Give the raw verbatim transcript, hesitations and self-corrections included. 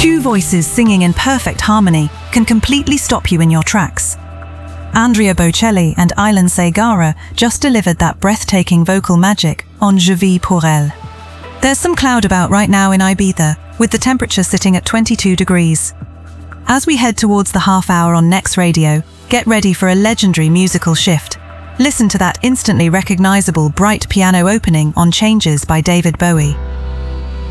Two voices singing in perfect harmony can completely stop you in your tracks. Andrea Bocelli and Aylan Segarra just delivered that breathtaking vocal magic on Je vis pour elle. There's some cloud about right now in Ibiza, with the temperature sitting at twenty-two degrees. As we head towards the half hour on Next Radio, get ready for a legendary musical shift. Listen to that instantly recognizable bright piano opening on Changes by David Bowie.